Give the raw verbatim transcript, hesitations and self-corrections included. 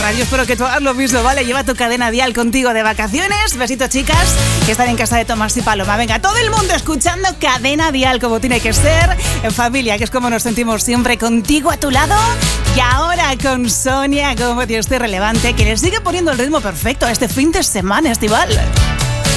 escucharla. Yo espero que tú hagas lo mismo, ¿vale? Lleva tu cadena dial contigo de vacaciones. Besitos, chicas, que están en casa de Tomás y Paloma. Venga, todo el mundo escuchando cadena dial como tiene que ser. En familia, que es como nos sentimos siempre, contigo a tu lado. Y ahora con Sonia, como Dios te relevante, que le sigue poniendo el ritmo perfecto a este fin de semana estival.